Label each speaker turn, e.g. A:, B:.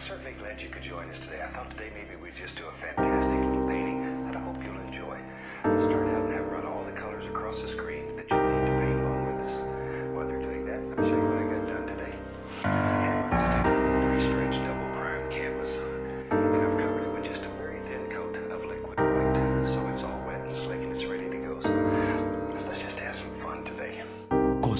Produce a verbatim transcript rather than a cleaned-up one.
A: certainly glad you could join us today. I thought today maybe we'd just do a fantastic little painting that I hope you'll enjoy. Let's start out and have run all the colors across the screen that you need to paint along with us. While they're doing that, let me show you what I